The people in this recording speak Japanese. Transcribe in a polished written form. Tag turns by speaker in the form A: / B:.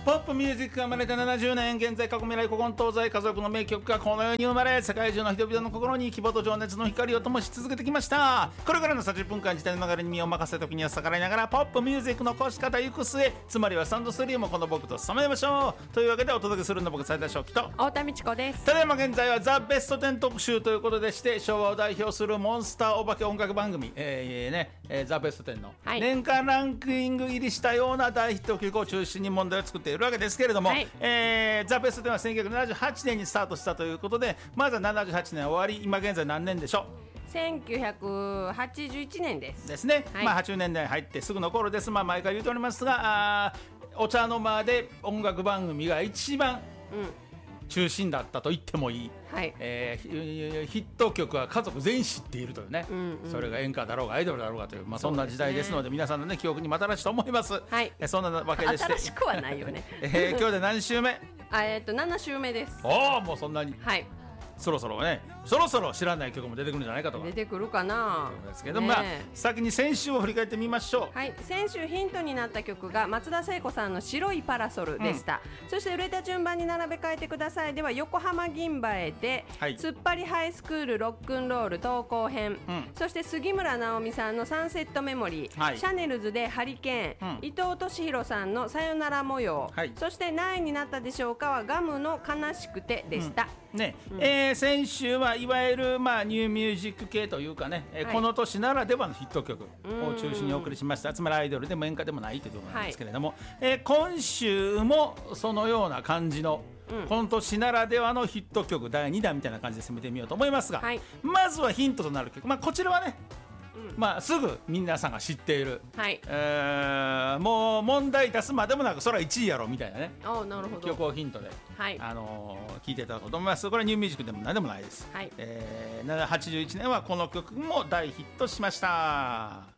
A: ポップミュージックが生まれて70年、現在過去未来古今東西家族の名曲がこの世に生まれ、世界中の人々の心に希望と情熱の光を灯し続けてきました。これからの30分間自体の流れに身を任せ、時には逆らいながらポップミュージックの越し方行く末、つまりはサウンドストリームをこの僕と務めましょうというわけで、お届けするの僕斉田正樹と
B: 太田美智子です。
A: ただいま現在はザ・ベスト10特集ということでして、昭和を代表するモンスターお化け音楽番組、ザ・ベスト10の年間ランキング入りしたような大ヒット曲を中心に問題を作っているわけですけれども、ザ・ベスト10は1978年にスタートしたということで、まずは78年終わり、今現在何年でしょう。
B: 1981年です
A: ね、80年代に入ってすぐの頃です。毎回言うておりますが、お茶の間で音楽番組が一番、中心だったと言ってもいい、ヒット曲は家族全員知っているというね、それが演歌だろうがアイドルだろうがという、そんな時代ですので、皆さんの、記憶にも新しいと思います、そんなわけでして、
B: 新しくはないよね
A: 今日で何週目
B: 7週目です。
A: もうそんなに、そろそろ知らない曲も出てくるんじゃないかとか
B: 出てくるかな
A: ですけど、先に先週を振り返ってみましょう。
B: 先週ヒントになった曲が松田聖子さんの白いパラソルでした、そして売れた順番に並べ替えてください。では横浜銀蝿で、突っ張りハイスクールロックンロール投稿編、そして杉村直美さんのサンセットメモリー、シャネルズでハリケーン、伊藤俊弘さんのさよなら模様、そして何位になったでしょうかはガムの悲しくてでした、先週はいわゆる、ニューミュージック系というかね、この年ならではのヒット曲を中心にお送りしました。つまりアイドルでも演歌でもないというところなんですけれども、今週もそのような感じの、この年ならではのヒット曲第2弾みたいな感じで攻めてみようと思いますが、まずはヒントとなる曲、こちらはね、すぐ皆さんが知っている、もう問題出すまでもなくそれは1位やろみたいなね、曲をヒントで、聞いていただこうと思います。これはニューミュージックでも何でもないです。81年はこの曲も大ヒットしました。